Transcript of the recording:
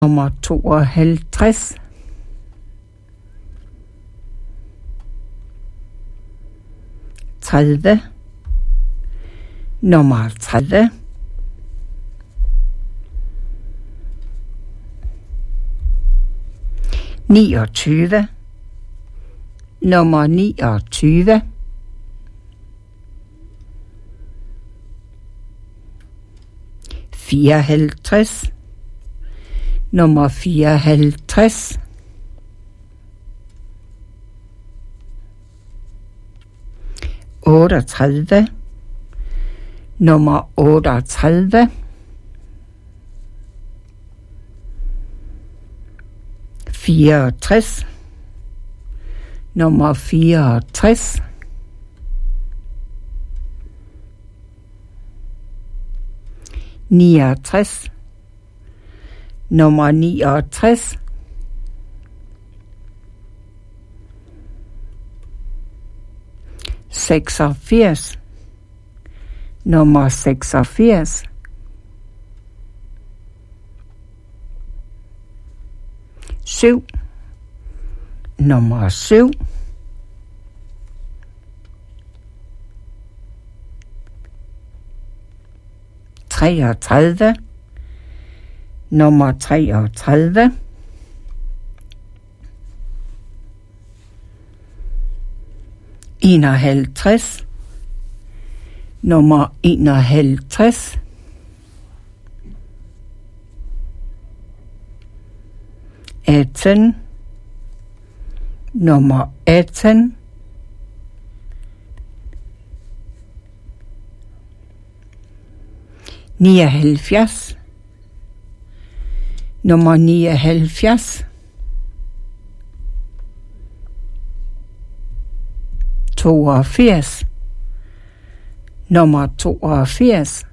nummer 52, nummer 30, 29, nummer 29, 54, nummer 54, 38, nummer 38, 64, nummer 64, 69, nummer 69, 86, nummer 86, 7, nummer 7, 33, nummer 33, 51, nummer 51, 18, nummer 18, 79, nummer 79, 82, nummer 82,